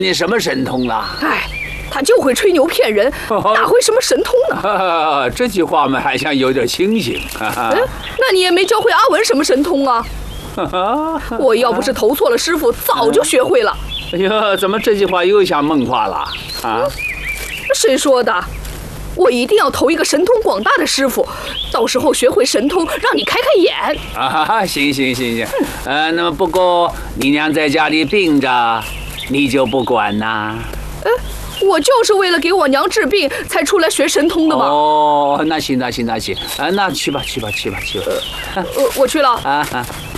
你什么神通了？ 哎，他就会吹牛骗人，哪会什么神通呢？ 这句话嘛，还像有点清醒。 那你也没教会阿文什么神通啊？我要不是投错了师傅，早就学会了。 哎呀，怎么这句话又像梦话了？啊？ 谁说的？我一定要投一个神通广大的师傅，到时候学会神通，让你开开眼。 行。那么不过你娘在家里病着，你就不管呐？ 我就是为了给我娘治病才出来学神通的嘛。 哦，那行，那去吧。 我去了。